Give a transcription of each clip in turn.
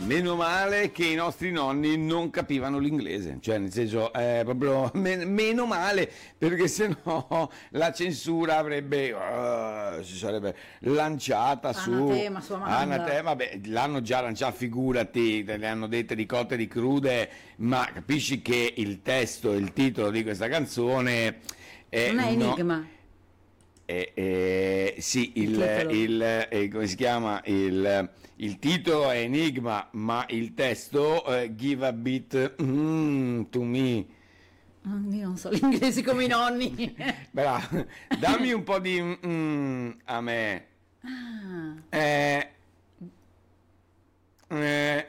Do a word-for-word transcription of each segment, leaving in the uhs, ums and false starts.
Meno male che i nostri nonni non capivano l'inglese, cioè nel senso è proprio men- meno male, perché sennò la censura avrebbe uh, si sarebbe lanciata su Anatema, su Amanda. Anatema, vabbè, l'hanno già lanciata, figurati, le hanno dette di cotte e di crude, ma capisci che il testo, il titolo di questa canzone è, non è no, Enigma. Eh, eh, sì, il, Il il, eh, come si chiama? Il, il titolo è Enigma, ma il testo eh, Give a Beat mm, to Me. Oh, io non so l'inglese come i nonni. Bravo, dammi un po' di mm, a me. Ah. Eh, eh,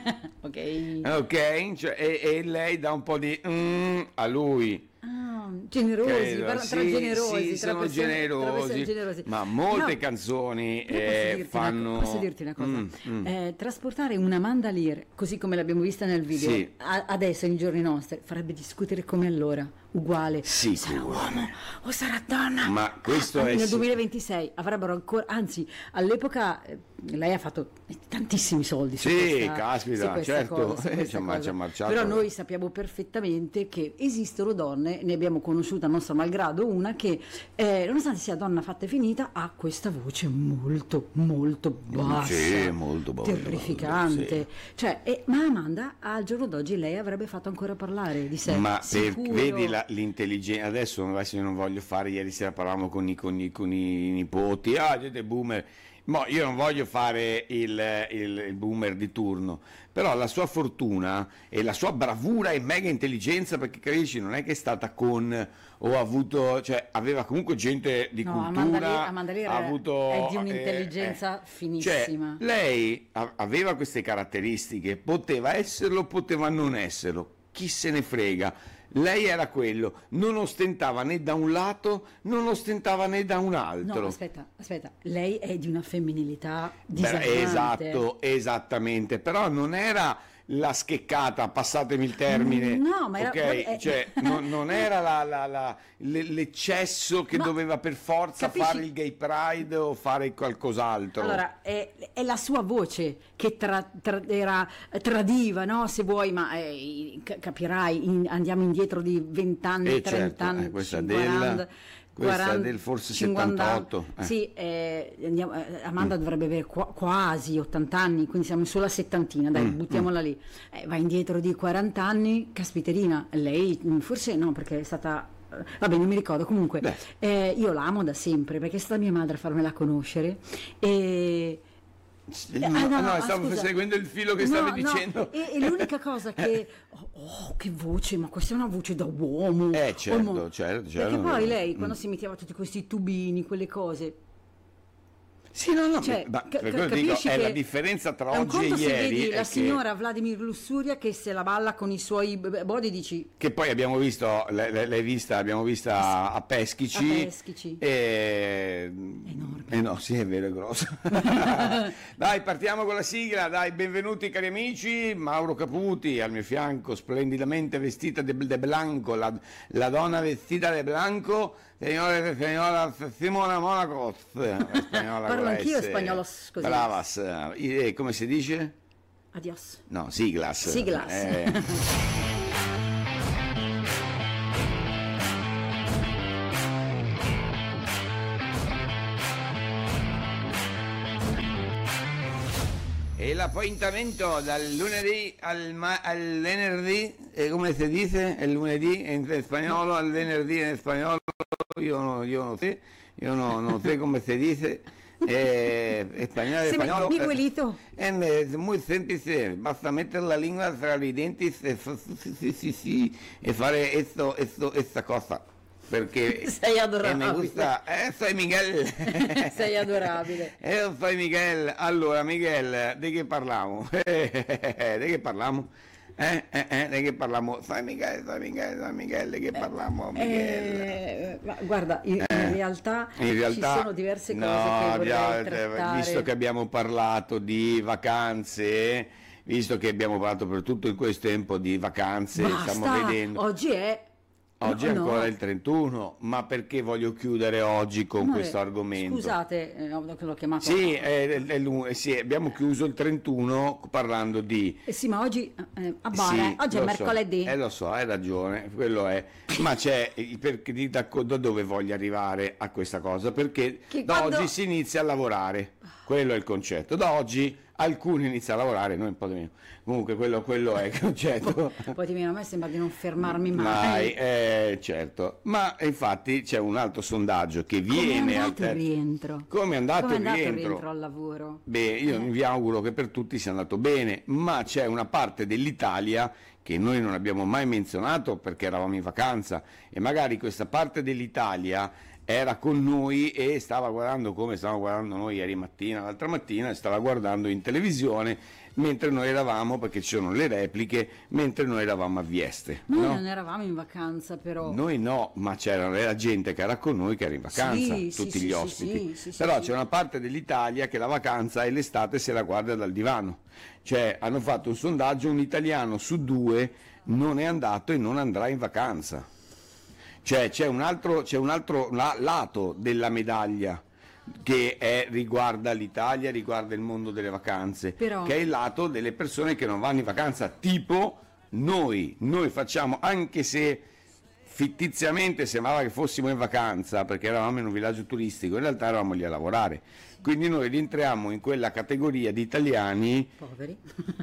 Ok. ok, cioè, e, e lei dà un po' di mm, a lui. Ah, generosi, Credo, parla- tra sì, generosi, sì, tra sono persone- tra generosi, persone generosi. ma molte No, canzoni io posso eh, dirti fanno... una, co- posso dirti una cosa? Mm, mm. Eh, trasportare una Mandalier, così come l'abbiamo vista nel video, Sì. a- adesso, nei giorni nostri, farebbe discutere come allora, uguale. Sì, sarà sicuro. uomo o sarà donna? Ma questo Ah, è... nel duemilaventisei avrebbero ancora, anzi, all'epoca eh, lei ha fatto tantissimi soldi su Sì, questa, caspita, su questa certo, cosa, su eh, questa ci ha mar- cosa. ci ha marciato. Però noi sappiamo perfettamente che esistono donne, ne abbiamo conosciuta a nostro malgrado una che eh, nonostante sia donna fatta e finita ha questa voce molto molto bassa, Sì, molto bassa, terrificante, sì. cioè, e- ma Amanda al giorno d'oggi lei avrebbe fatto ancora parlare di sé, Ma per, sicuro. vedi la- l'intelligenza, adesso, adesso io non voglio fare, ieri sera parlavamo con i, con i, con i nipoti, ah siete boomer, ma io non voglio fare il, il, il boomer di turno, però la sua fortuna e la sua bravura e mega intelligenza, perché capisci, non è che è stata con o ha avuto, cioè aveva comunque gente di No, cultura, Amanda Lear- Amanda Lear ha è- avuto è di eh, un'intelligenza eh. finissima. Cioè, lei a- aveva queste caratteristiche, poteva esserlo, poteva non esserlo, chi se ne frega. Lei era quello, non ostentava né da un lato, non ostentava né da un altro. No, aspetta, aspetta, lei è di una femminilità Beh, disarmante. esatto, esattamente, però non era la scheccata, passatemi il termine, No, ma era- ok? eh, Cioè, non, non era la- la- la- le- l'eccesso che Ma doveva per forza capisci? fare il gay pride o fare qualcos'altro. Allora, è, è la sua voce che tra- tra- era, tradiva, no? Se vuoi, ma eh, ca- capirai, in- andiamo indietro di venti anni, Eh, trenta certo, anni, eh, questa cinquanta, del- questa quaranta, del forse cinquanta settantotto, eh. Sì, eh, andiamo- eh, Amanda Mm. dovrebbe avere qua- quasi ottanta anni, quindi siamo sulla settantina, dai, Mm, buttiamola lì. Eh, va indietro di quaranta anni, caspiterina, lei mm, forse no, perché è stata... eh, Vabbè, non mi ricordo, comunque Beh. eh, io l'amo da sempre perché è stata mia madre a farmela conoscere e No, ah, no, no, no, stavo scusa. seguendo il filo che No, stavi no, dicendo. E, e l'unica cosa che oh, oh, che voce, ma questa è una voce da uomo. Eh, certo, Uomo. certo, certo. Perché poi lei quando Mm. si metteva tutti questi tubini, quelle cose. Sì, no, no, Cioè, ma ca- per quello dico, capisci è che la differenza tra è un oggi e conto se ieri. vedi è la che- signora Vladimir Lussuria che se la balla con i suoi b- body dici Che poi abbiamo visto, l'hai, l'hai vista, abbiamo vista a Peschici. A Peschici. E... Enorme. Eh no, sì, è vero, è grosso. Dai, partiamo con la sigla, dai, benvenuti cari amici, Mauro Caputi al mio fianco, splendidamente vestita de, de blanco, la, la donna vestita de blanco, signora, signora Simona Monaco. Parlo anch'io spagnolo così. Bravas, eh, come si dice? adios. No, siglas. Siglas. Eh. E l'appuntamento dal lunedì al, ma- al venerdì, eh, come si dice? Il lunedì in spagnolo, al venerdì in spagnolo, io no, io no sé, io no, no sé come si dice. Eh, español, Sí, mi- español, mi eh, abuelito. en- es muy semplice, basta meter la lingua tra i denti e, f- sì, sì, sì, sì, e fare esto, esto, esta cosa. Perché Sei adorabile. eh, mi gusta, eh, soy Miguel. Sei adorabile. Eh, io soy Miguel. Allora, Miguel, di che parliamo? di che parliamo? Eh, eh, eh, di che parliamo? Soy Miguel, soy Miguel, soy Miguel, di che parliamo, Miguel? Eh, ma guarda, in, in realtà In realtà, ci sono diverse cose no, che vorrei già, trattare. visto che abbiamo parlato di vacanze, visto che abbiamo parlato per tutto questo tempo di vacanze, Basta, stiamo vedendo. oggi è Oggi No, è ancora no. il trentuno, ma perché voglio chiudere oggi con No, questo eh, argomento? Scusate, eh, ho- l'ho chiamato. Sì, è- è- è lu- sì, abbiamo chiuso il trentuno parlando di... Eh sì, ma oggi eh, a Bara, Sì, eh, oggi è lo so, mercoledì. eh, lo so, hai ragione, quello è. Ma c'è il perché di- da, da dove voglio arrivare a questa cosa? Perché Che da quando- oggi si inizia a lavorare, quello è il concetto. Da oggi alcuni iniziano a lavorare, noi un po' di meno. Comunque quello, quello è il concetto. Poi ti viene a me sembra di non fermarmi mai. Mai, eh, certo. Ma infatti c'è un altro sondaggio che Come è viene al andato il ter- rientro? Come è andato Come è il andato il rientro? rientro al lavoro? Beh, io vi auguro che per tutti sia andato bene, ma c'è una parte dell'Italia che noi non abbiamo mai menzionato perché eravamo in vacanza e magari questa parte dell'Italia era con noi e stava guardando come stavamo guardando noi ieri mattina, l'altra mattina, e stava guardando in televisione mentre noi eravamo, perché ci sono le repliche, mentre noi eravamo a Vieste. Noi no? non eravamo in vacanza però. Noi no, ma c'era la gente che era con noi che era in vacanza, Sì, sì, tutti sì, gli sì, ospiti. sì, sì, sì, Però sì. c'è una parte dell'Italia che la vacanza e l'estate se la guarda dal divano. Cioè hanno fatto un sondaggio, un italiano su due non è andato e non andrà in vacanza. Cioè c'è un altro, c'è un altro la- lato della medaglia che è- riguarda l'Italia, riguarda il mondo delle vacanze, Però- che è il lato delle persone che non vanno in vacanza, tipo noi, noi facciamo, anche se fittiziamente sembrava che fossimo in vacanza perché eravamo in un villaggio turistico, in realtà eravamo lì a lavorare. Quindi noi rientriamo in quella categoria di italiani. Poveri.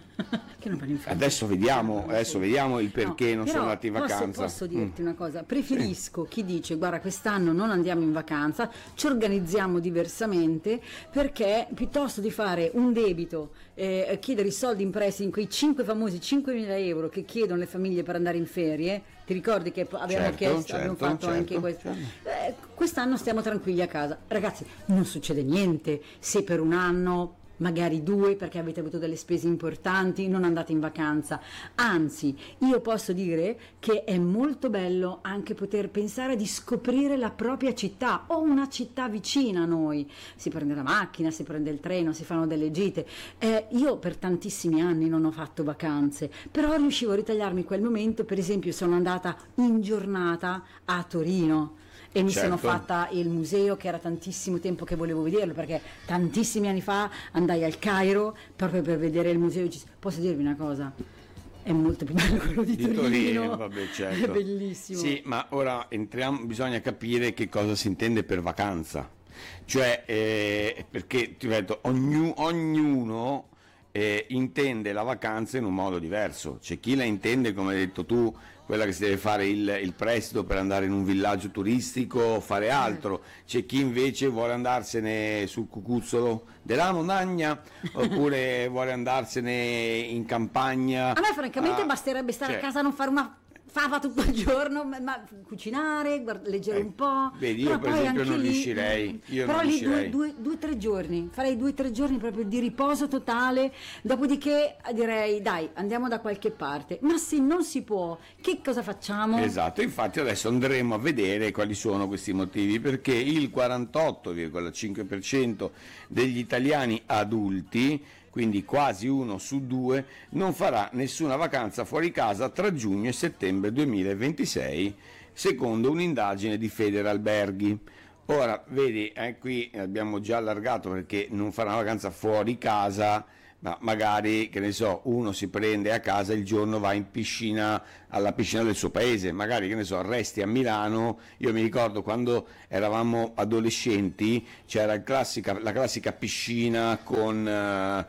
Che non vanno in vacanza. Adesso vediamo, adesso Sì. vediamo il perché No, non però sono andati in posso- vacanza. Posso, Mm. dirti una cosa? Preferisco chi dice guarda quest'anno non andiamo in vacanza, ci organizziamo diversamente perché piuttosto di fare un debito, eh, chiedere i soldi in prestito in quei cinque famosi cinquemila euro che chiedono le famiglie per andare in ferie, ti ricordi che abbiamo Certo, chiesto, abbiamo certo, fatto certo, anche questo? certo. Eh, quest'anno stiamo tranquilli a casa. Ragazzi, non succede niente se per un anno magari due perché avete avuto delle spese importanti, non andate in vacanza. Anzi, io posso dire che è molto bello anche poter pensare di scoprire la propria città o una città vicina a noi. Si prende la macchina, si prende il treno, si fanno delle gite. Eh, io per tantissimi anni non ho fatto vacanze, però riuscivo a ritagliarmi quel momento. Per esempio, sono andata in giornata a Torino. E mi Certo. sono fatta il museo, che era tantissimo tempo che volevo vederlo, perché tantissimi anni fa andai al Cairo proprio per vedere il museo. Ci- Posso dirvi una cosa? È molto più bello quello di, Di Torino, Torino. vabbè, certo. È bellissimo. Sì, ma ora entriamo, bisogna capire che cosa si intende per vacanza. Cioè, eh, perché ti ripeto, ognu- ognuno eh, intende la vacanza in un modo diverso. C'è chi la intende, come hai detto tu, quella che si deve fare il, il prestito per andare in un villaggio turistico o fare altro. C'è chi invece vuole andarsene sul cucuzzolo della montagna oppure vuole andarsene in campagna. A me francamente Ah, basterebbe stare cioè, a casa, non fare una fava tutto il giorno, ma, ma cucinare, guard- leggere Eh, un po'. vedi, io Però per poi esempio anche non lì- riuscirei, io però non lì riuscirei. due, due, due, tre giorni, farei due o tre giorni proprio di riposo totale, dopodiché direi dai andiamo da qualche parte. Ma se non si può, che cosa facciamo? Esatto, infatti adesso andremo a vedere quali sono questi motivi, perché il quarantotto virgola cinque per cento degli italiani adulti, quindi quasi uno su due, non farà nessuna vacanza fuori casa tra giugno e settembre duemilaventisei, secondo un'indagine di Federalberghi. Ora, vedi, eh, qui abbiamo già allargato perché non farà una vacanza fuori casa, ma magari, che ne so, uno si prende a casa il giorno, va in piscina, alla piscina del suo paese, magari, che ne so, resti a Milano. Io mi ricordo quando eravamo adolescenti c'era il classica, la classica piscina con, eh,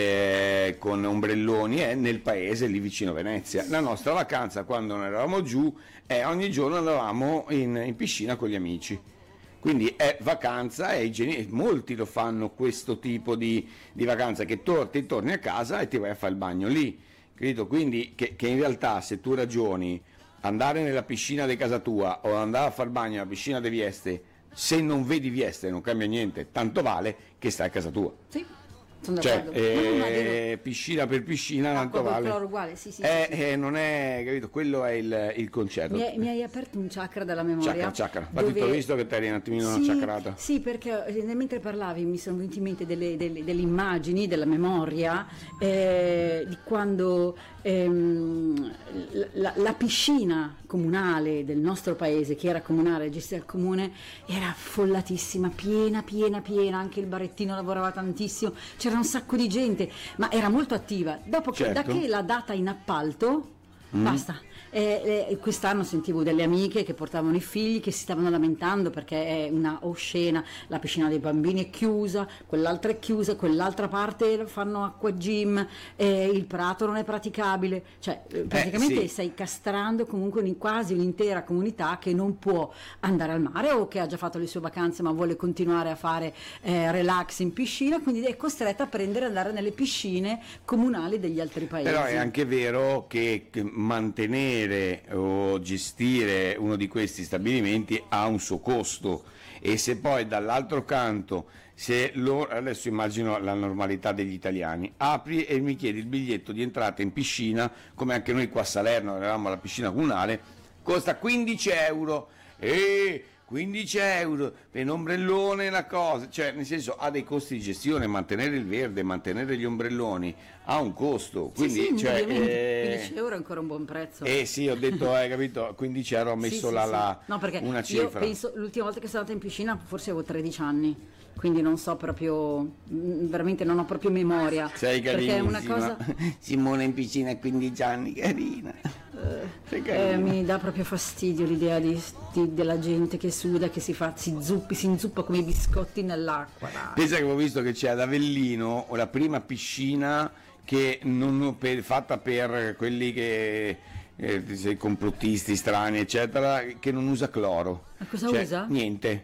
eh, con ombrelloni eh, nel paese lì vicino Venezia. La nostra vacanza quando non eravamo giù, eh, ogni giorno andavamo in, in piscina con gli amici. Quindi è vacanza e i geni- molti lo fanno questo tipo di, di vacanza, che tor- ti torni a casa e ti vai a fare il bagno lì, capito? Quindi che, che in realtà se tu ragioni andare nella piscina di casa tua o andare a fare il bagno nella piscina di Vieste, se non vedi Vieste non cambia niente, tanto vale che stai a casa tua. Sì, sono Cioè, d'accordo. No, no, ma è vero. eh, piscina per piscina, tanto Acqua col vale. cloro uguale, sì, sì, Eh, sì, sì. eh, non è, capito? Quello è il, il concetto. Mi hai, mi hai aperto un chakra della memoria. Chakra, chakra. Infatti dove- ti ho visto che ti eri un attimino Sì, chacrata. sì, perché eh, mentre parlavi mi sono venuti in mente delle, delle- delle immagini della memoria eh, di quando ehm, la, la piscina comunale del nostro paese, che era comunale, gestita dal comune, era affollatissima, piena, piena, piena, anche il barettino lavorava tantissimo, c'era un sacco di gente, ma era molto attiva. Dopo che, da Certo. che l'ha data in appalto, basta. Eh, eh, quest'anno sentivo delle amiche che portavano i figli che si stavano lamentando perché è una oscena, la piscina dei bambini è chiusa, quell'altra è chiusa, quell'altra parte fanno acqua gym, eh, il prato non è praticabile, cioè eh, praticamente sì. stai castrando comunque un- quasi un'intera comunità che non può andare al mare o che ha già fatto le sue vacanze ma vuole continuare a fare eh, relax in piscina, quindi è costretta a prendere e andare nelle piscine comunali degli altri paesi. Però è anche vero che che mantenere o gestire uno di questi stabilimenti ha un suo costo, e se poi dall'altro canto, se lo, adesso immagino la normalità degli italiani, apri e mi chiedi il biglietto di entrata in piscina, come anche noi qua a Salerno eravamo alla piscina comunale, costa quindici euro. E quindici euro per un ombrellone, la cosa, cioè nel senso ha dei costi di gestione, mantenere il verde, mantenere gli ombrelloni ha un costo, quindi sì, sì, cioè, indubbiamente, eh, quindici euro è ancora un buon prezzo. eh sì, ho detto, hai capito, quindici euro ho Sì, messo sì, là sì. la, No, perché una io cifra. penso, l'ultima volta che sono andata in piscina forse avevo tredici anni, quindi non so proprio, mm, veramente non ho proprio memoria. Sei perché è una carinissima. cosa, Simone in piscina a quindici anni, carina. Sei eh, carina. mi dà proprio fastidio l'idea di, di- della gente che suda, che si fa, si zuppi, si inzuppa come i biscotti nell'acqua. dai. Pensa che avevo visto che c'è ad Avellino la prima piscina che non per- fatta per quelli che eh, sei complottisti strani eccetera, che non usa cloro. Ma cosa Cioè, usa? Niente.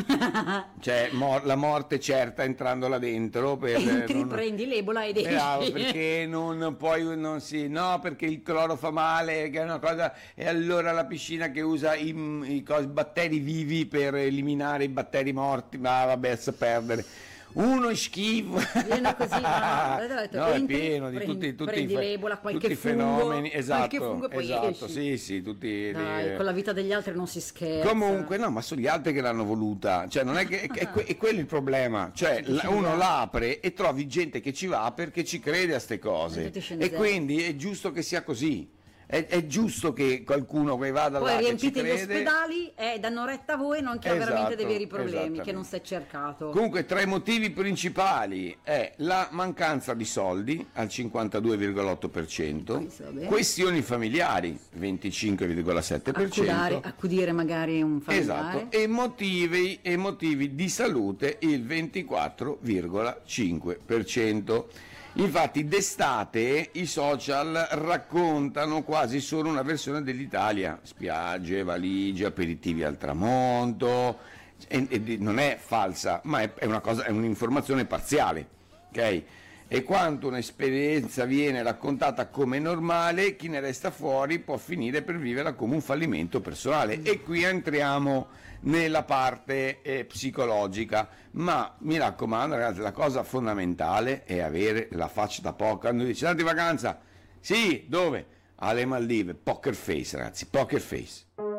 Cioè mo- la morte certa entrando là dentro per E ti non- riprendi l'ebola ed esci. Bravo, perché non poi non si no, perché il cloro fa male, che è una cosa, e allora la piscina che usa i, i cos- batteri vivi per eliminare i batteri morti, ma vabbè, sa perdere. Uno schifo. Pieno così, no, no, ho detto, No, è entri, pieno di prendi- tutti, tutti, prendi i fe- l'ebola, qualche tutti i fungo, fenomeni, esatto, qualche fungo e poi esatto, esci. sì, sì, tutti Dai, li- con la vita degli altri non si scherza. Comunque, no, ma sono gli altri che l'hanno voluta, cioè non è che è, que- è quello il problema, cioè Tutti la- uno scienziati. la apre e trovi gente che ci va perché ci crede a ste cose, Tutti e scienziati. quindi è giusto che sia così, è, è giusto che qualcuno che vada Poi là che ci riempite gli crede. ospedali e danno retta a voi e non chi ha Esatto, veramente dei veri problemi, esattamente. che non si è cercato. Comunque tra i motivi principali è la mancanza di soldi al cinquantadue virgola otto per cento, Questo va bene. questioni familiari venticinque virgola sette per cento, Accudare, accudire magari un familiare. esatto, e motivi, e motivi di salute il ventiquattro virgola cinque per cento. Infatti d'estate i social raccontano quasi solo una versione dell'Italia, spiagge, valigie, aperitivi al tramonto, e, e di- non è falsa, ma è, è una cosa, è un'informazione parziale, ok? E quanto un'esperienza viene raccontata come normale, chi ne resta fuori può finire per viverla come un fallimento personale. E qui entriamo nella parte eh, psicologica, ma mi raccomando ragazzi, la cosa fondamentale è avere la faccia da poker. Quando dici andate in vacanza, sì, dove? Alle Maldive, poker face ragazzi, poker face.